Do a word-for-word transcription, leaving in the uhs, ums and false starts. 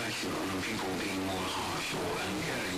reflection on people being more harsh or uncaring